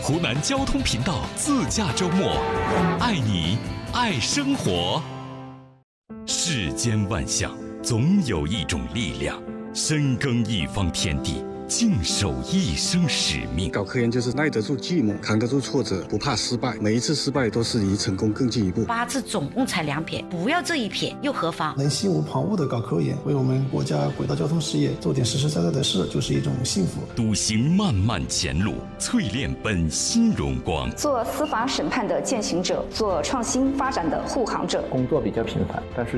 湖南交通频道自驾周末，爱你，爱生活。世间万象，总有一种力量，深耕一方天地，静守一生使命。 搞科研就是耐得住寂寞，扛得住挫折，不怕失败。每一次失败都是离成功更进一步。 八字总共才2撇，不要这一撇又何妨？ 能心无旁骛地搞科研，为我们国家轨道交通事业做点实实在在的事，就是一种幸福。 笃行漫漫前路，淬炼本心荣光。 做司法审判的践行者，做创新发展的护航者。 工作比较频繁，但是